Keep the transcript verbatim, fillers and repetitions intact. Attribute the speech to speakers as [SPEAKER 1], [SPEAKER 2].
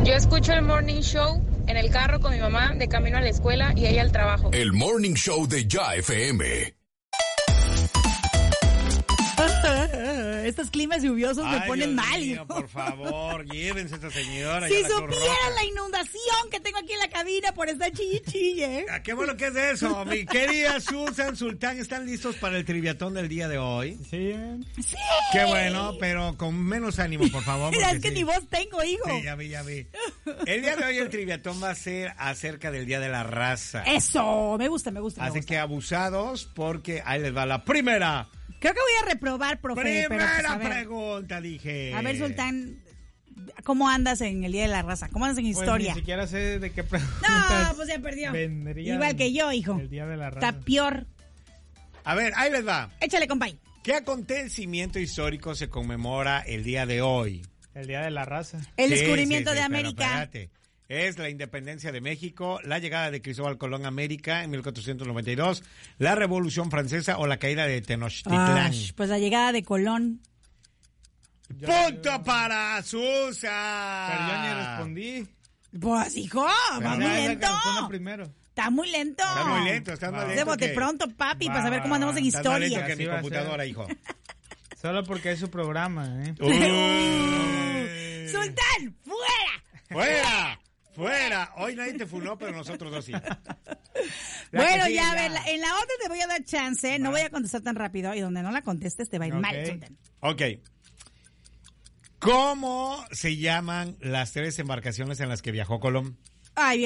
[SPEAKER 1] Yo escucho el Morning Show en el carro con mi mamá de camino a la escuela y ella al trabajo.
[SPEAKER 2] El Morning Show de Ya F M.
[SPEAKER 3] Estos climas lluviosos
[SPEAKER 4] Ay,
[SPEAKER 3] me ponen
[SPEAKER 4] Dios
[SPEAKER 3] mal.
[SPEAKER 4] mío,
[SPEAKER 3] hijo.
[SPEAKER 4] por favor, llévense a esta señora.
[SPEAKER 3] Si
[SPEAKER 4] ya la Cruz
[SPEAKER 3] supieran
[SPEAKER 4] Roja.
[SPEAKER 3] la inundación que tengo aquí en la cabina por esta chille chille.
[SPEAKER 4] ¿Qué bueno que es de eso? Mi querida Susan Sultán, ¿están listos para el triviatón del día de hoy?
[SPEAKER 5] Sí.
[SPEAKER 3] Sí.
[SPEAKER 4] Qué bueno, pero con menos ánimo, por favor.
[SPEAKER 3] Mira, es
[SPEAKER 4] porque
[SPEAKER 3] que
[SPEAKER 4] sí.
[SPEAKER 3] ni voz tengo, hijo.
[SPEAKER 4] Sí, ya vi, ya vi. El día de hoy el triviatón va a ser acerca del Día de la Raza.
[SPEAKER 3] Eso, me gusta, me gusta. me
[SPEAKER 4] Así
[SPEAKER 3] gusta.
[SPEAKER 4] que abusados, porque ahí les va la primera.
[SPEAKER 3] Creo que voy a reprobar, profe.
[SPEAKER 4] Primera
[SPEAKER 3] pero, pues, a ver.
[SPEAKER 4] pregunta, dije.
[SPEAKER 3] A ver, Sultán, ¿cómo andas en el Día de la Raza? ¿Cómo andas en
[SPEAKER 5] Pues
[SPEAKER 3] historia?
[SPEAKER 5] ni siquiera sé de qué preguntas.
[SPEAKER 3] No, pues ya perdió.
[SPEAKER 5] vendría
[SPEAKER 3] Igual que yo, hijo.
[SPEAKER 5] El Día de la Raza.
[SPEAKER 3] Está peor.
[SPEAKER 4] A ver, ahí les va.
[SPEAKER 3] Échale, compay.
[SPEAKER 4] ¿Qué acontecimiento histórico se conmemora el día de hoy?
[SPEAKER 5] El Día de la Raza.
[SPEAKER 3] El
[SPEAKER 4] Sí,
[SPEAKER 3] descubrimiento
[SPEAKER 4] sí, sí,
[SPEAKER 3] de
[SPEAKER 4] pero
[SPEAKER 3] América.
[SPEAKER 4] espérate. Es la independencia de México, la llegada de Cristóbal Colón a América en mil cuatrocientos noventa y dos, la Revolución Francesa o la caída de Tenochtitlán.
[SPEAKER 3] Ay, pues la llegada de Colón.
[SPEAKER 5] Yo-
[SPEAKER 4] ¡Punto
[SPEAKER 5] yo-
[SPEAKER 4] para Susa!
[SPEAKER 5] Pero yo ni respondí.
[SPEAKER 3] Pues, hijo, va
[SPEAKER 5] Pero
[SPEAKER 3] muy
[SPEAKER 5] ya, esa que
[SPEAKER 3] lento.
[SPEAKER 5] responda primero.
[SPEAKER 3] Está muy lento.
[SPEAKER 4] Está muy lento, está más
[SPEAKER 5] Va.
[SPEAKER 4] lento.
[SPEAKER 3] De bote
[SPEAKER 4] que-
[SPEAKER 3] pronto, papi,
[SPEAKER 5] Va,
[SPEAKER 3] para saber
[SPEAKER 5] va,
[SPEAKER 3] cómo andamos
[SPEAKER 5] va.
[SPEAKER 3] en
[SPEAKER 4] Estás más lento
[SPEAKER 3] historia.
[SPEAKER 4] que
[SPEAKER 5] Así
[SPEAKER 4] mi
[SPEAKER 5] va a
[SPEAKER 4] computadora,
[SPEAKER 5] ser.
[SPEAKER 4] hijo.
[SPEAKER 5] Solo porque es su programa, ¿eh?
[SPEAKER 4] Uy.
[SPEAKER 3] ¡Sultán, fuera!
[SPEAKER 4] ¡Fuera! ¡Fuera! Hoy nadie te funó, pero nosotros dos sí.
[SPEAKER 3] Bueno,
[SPEAKER 4] que sí,
[SPEAKER 3] ya, a
[SPEAKER 4] ya.
[SPEAKER 3] ver, la- en la otra te voy a dar chance. No voy a contestar tan rápido. Y donde no la contestes te va a ir
[SPEAKER 5] Ok.
[SPEAKER 3] mal, Sultán.
[SPEAKER 4] Ok. ¿Cómo se llaman las tres embarcaciones en las que viajó Colón?
[SPEAKER 3] Ay, bien.